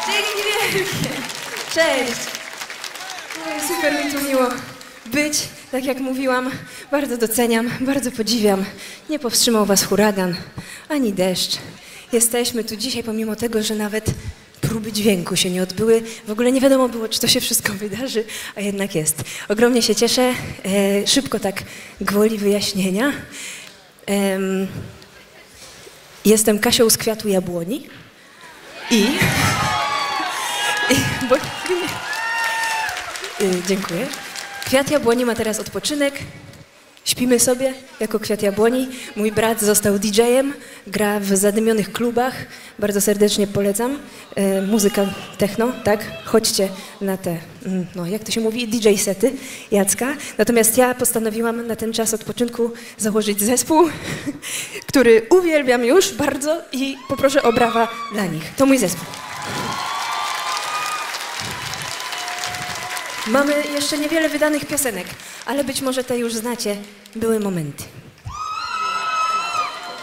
Dzięki wielkie. Cześć. Oj, super mi tu miło być. Tak jak mówiłam, bardzo doceniam, bardzo podziwiam. Nie powstrzymał was huragan, ani deszcz. Jesteśmy tu dzisiaj, pomimo tego, że nawet próby dźwięku się nie odbyły. W ogóle nie wiadomo było, czy to się wszystko wydarzy, a jednak jest. Ogromnie się cieszę. Szybko tak gwoli wyjaśnienia. Jestem Kasią z Kwiatu Jabłoni bo, dziękuję. Kwiat Jabłoni ma teraz odpoczynek. Śpimy sobie jako Kwiat Jabłoni. Mój brat został DJ-em, gra w zadymionych klubach. Bardzo serdecznie polecam. Muzyka techno, tak? Chodźcie na te, no jak to się mówi, DJ-sety Jacka. Natomiast ja postanowiłam na ten czas odpoczynku założyć zespół, który uwielbiam już bardzo i poproszę o brawa dla nich. To mój zespół. Mamy jeszcze niewiele wydanych piosenek, ale być może te już znacie. Były momenty.